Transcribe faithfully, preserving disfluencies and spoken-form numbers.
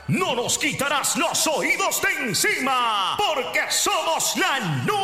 no nos quitarás los oídos de encima, porque somos la nube.